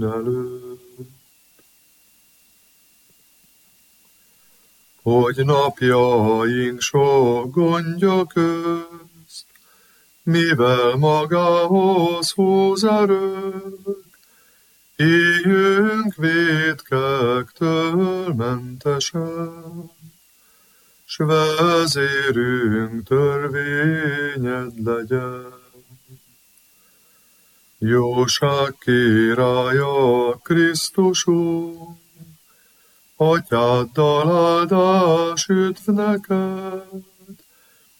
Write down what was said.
előtt. Hogy napjaink sok gondja közt, mivel magához húz erőt, éljünk vétkektől mentesen, s vezérünk törvényed legyen. Jóság királya Krisztusunk, Atyáddal áldás üdv neked,